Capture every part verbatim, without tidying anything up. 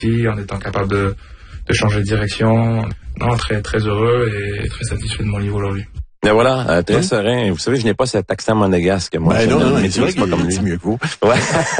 en étant capable de, de changer de direction. Non, très, très heureux et très satisfait de mon niveau aujourd'hui. Mais voilà, euh, très oui. serein. Vous savez, je n'ai pas cet accent monégasque. Moi, ben non, non, non, c'est vrai pas comme lui. C'est mieux que vous. Ouais.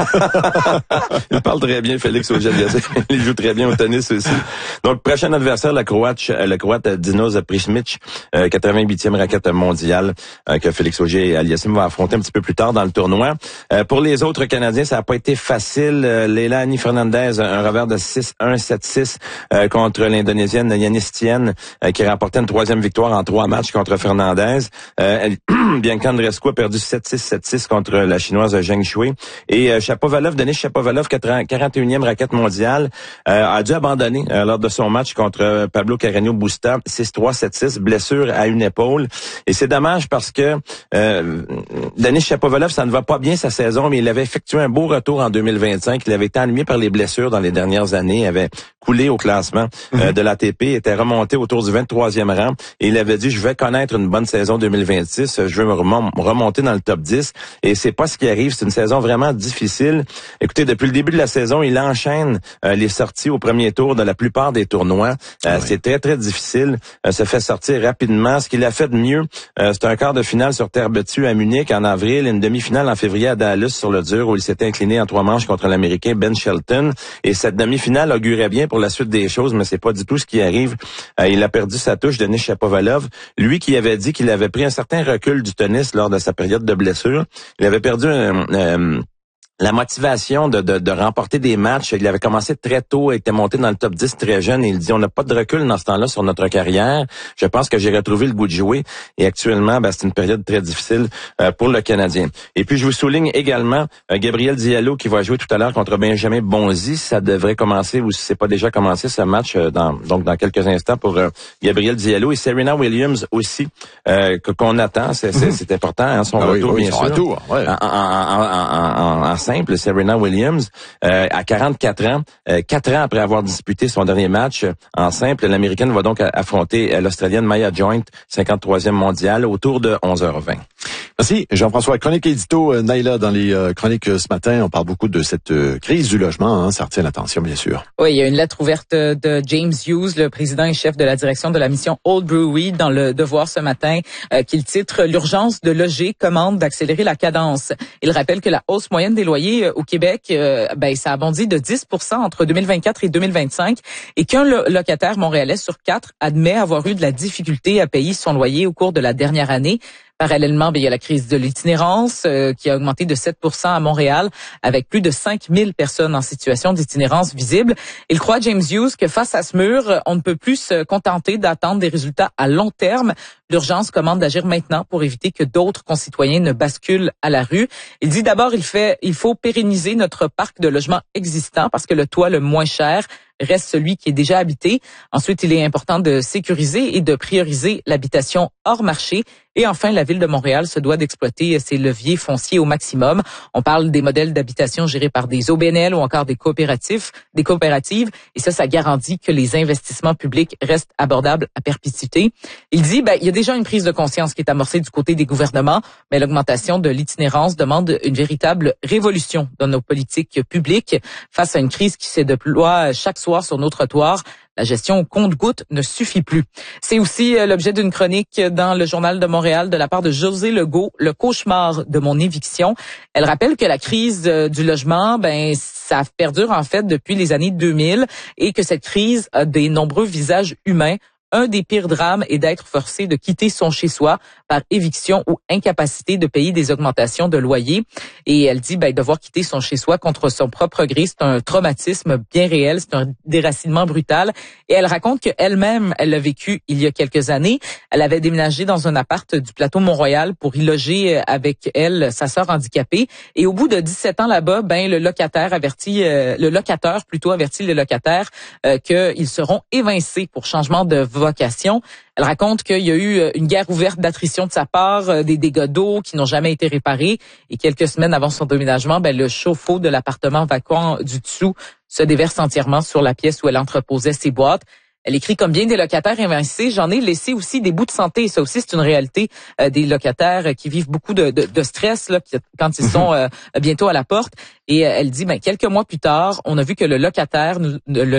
Il parle très bien, Félix Auger-Aliassime. Il joue très bien au tennis aussi. Donc, prochain adversaire, la Croate, le Croate Dinos Prismic, euh, quatre-vingt-huitième raquette mondiale, euh, que Félix Auger-Aliassime va affronter un petit peu plus tard dans le tournoi. Euh, pour les autres Canadiens, ça n'a pas été facile. Euh, Leilani Fernandez, un revers de six un sept six euh, contre l'Indonésienne Yanis Tien, euh, qui remportait une troisième victoire en trois matchs contre Fernandez. Euh, Bianca Andreescu a perdu sept six sept six contre la Chinoise Zheng Shui. Et euh, Shapovalov, Denis Shapovalov, quarante et unième raquette mondiale, euh, a dû abandonner euh, lors de son match contre euh, Pablo Carreño Busta, six trois sept six, blessure à une épaule. Et c'est dommage parce que euh, Denis Shapovalov, ça ne va pas bien sa saison, mais il avait effectué un beau retour en deux mille vingt-cinq. Il avait été ennuyé par les blessures dans les dernières années. Il avait coulé au classement euh, mm-hmm. de l'A T P, était remonté autour du vingt-troisième rang. Et il avait dit, je vais connaître une bonne saison deux mille vingt-six, je veux me remonter dans le top dix. Et c'est pas ce qui arrive, c'est une saison vraiment difficile. Écoutez, depuis le début de la saison, il enchaîne euh, les sorties au premier tour de la plupart des tournois. Euh, oui. C'est très, très difficile. Euh, se fait sortir rapidement. Ce qu'il a fait de mieux, euh, c'est un quart de finale sur terre battue à Munich en avril, une demi-finale en février à Dallas sur le dur où il s'était incliné en trois manches contre l'Américain Ben Shelton. Et cette demi-finale augurait bien pour la suite des choses, mais c'est pas du tout ce qui arrive. Euh, il a perdu sa touche, Denis Shapovalov. Lui qui avait dit qu'il avait pris un certain recul du tennis lors de sa période de blessure. Il avait perdu un... Euh, la motivation de, de, de remporter des matchs. Il avait commencé très tôt, il était monté dans le top dix très jeune et il dit on n'a pas de recul dans ce temps-là sur notre carrière. Je pense que j'ai retrouvé le goût de jouer et actuellement, ben, c'est une période très difficile euh, pour le Canadien. Et puis je vous souligne également euh, Gabriel Diallo qui va jouer tout à l'heure contre Benjamin Bonzi. Ça devrait commencer ou si c'est pas déjà commencé ce match euh, dans donc dans quelques instants pour euh, Gabriel Diallo et Serena Williams aussi euh, que, qu'on attend. C'est, c'est, c'est important, hein, son ah retour oui, oui, bien son sûr. Retour, ouais. En, en, en, en, en simple, Serena Williams, euh, à quarante-quatre ans, euh, quatre ans après avoir disputé son dernier match euh, en simple, l'Américaine va donc affronter euh, l'Australienne Maya Joint, cinquante-troisième mondiale, autour de onze heures vingt. Merci Jean-François. Chronique édito, euh, Naila, dans les euh, chroniques euh, ce matin, on parle beaucoup de cette euh, crise du logement, hein, ça retient l'attention bien sûr. Oui, il y a une lettre ouverte de James Hughes, le président et chef de la direction de la mission Old Brewery, dans le Devoir ce matin, euh, qu'il titre « L'urgence de loger commande d'accélérer la cadence ». Il rappelle que la hausse moyenne des loyers euh, au Québec, euh, ben ça a bondi de dix pour cent entre deux mille vingt-quatre et deux mille vingt-cinq et qu'un lo- locataire montréalais sur quatre admet avoir eu de la difficulté à payer son loyer au cours de la dernière année. Parallèlement, bien, il y a la crise de l'itinérance euh, qui a augmenté de sept pour cent à Montréal, avec plus de cinq mille personnes en situation d'itinérance visible. Il croit, James Hughes, que face à ce mur, on ne peut plus se contenter d'attendre des résultats à long terme. L'urgence commande d'agir maintenant pour éviter que d'autres concitoyens ne basculent à la rue. Il dit d'abord, il fait, il faut pérenniser notre parc de logements existant parce que le toit le moins cher reste celui qui est déjà habité. Ensuite, il est important de sécuriser et de prioriser l'habitation hors marché. Et enfin, la Ville de Montréal se doit d'exploiter ses leviers fonciers au maximum. On parle des modèles d'habitation gérés par des O B N L ou encore des coopératifs, des coopératives. Et ça, ça garantit que les investissements publics restent abordables à perpétuité. Il dit, ben, il y a déjà une prise de conscience qui est amorcée du côté des gouvernements, mais l'augmentation de l'itinérance demande une véritable révolution dans nos politiques publiques face à une crise qui se déploie chaque soir sur nos trottoirs. La gestion au compte-gouttes ne suffit plus. C'est aussi l'objet d'une chronique dans le Journal de Montréal de la part de José Legault, le cauchemar de mon éviction. Elle rappelle que la crise du logement, ben, ça perdure en fait depuis les années deux mille et que cette crise a des nombreux visages humains. Un des pires drames est d'être forcé de quitter son chez-soi par éviction ou incapacité de payer des augmentations de loyer. Et elle dit, ben, devoir quitter son chez-soi contre son propre gré, c'est un traumatisme bien réel, c'est un déracinement brutal. Et elle raconte qu'elle-même, elle l'a vécu il y a quelques années. Elle avait déménagé dans un appart du plateau Mont-Royal pour y loger avec elle, sa sœur handicapée. Et au bout de dix-sept ans là-bas, ben, le locataire avertit, euh, le locateur plutôt avertit les locataires euh, qu'ils seront évincés pour changement de vocation. Elle raconte qu'il y a eu une guerre ouverte d'attrition de sa part, des dégâts d'eau qui n'ont jamais été réparés. Et quelques semaines avant son déménagement, ben, le chauffe-eau de l'appartement vacant du dessous se déverse entièrement sur la pièce où elle entreposait ses boîtes. Elle écrit comme bien des locataires évincés, j'en ai laissé aussi des bouts de santé. Ça aussi, c'est une réalité euh, des locataires qui vivent beaucoup de, de, de stress là, quand ils sont euh, bientôt à la porte. Et euh, elle dit, ben, quelques mois plus tard, on a vu que le locataire, le